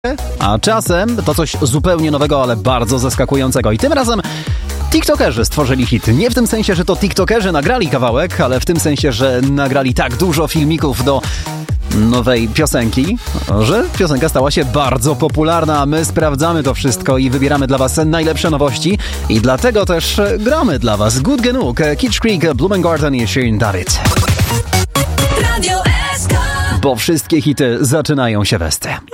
A czasem to coś zupełnie nowego, ale bardzo zaskakującego. I tym razem TikTokerzy stworzyli hit. Nie w tym sensie, że to TikTokerzy nagrali kawałek, ale w tym sensie, że nagrali tak dużo filmików do nowej piosenki, że piosenka stała się bardzo popularna, a my sprawdzamy to wszystko i wybieramy dla was najlepsze nowości i dlatego też gramy dla was Good Genug, Kitsch Creek, Blumengarten i Shirin David. Radio SK. Bo wszystkie hity zaczynają się we ST.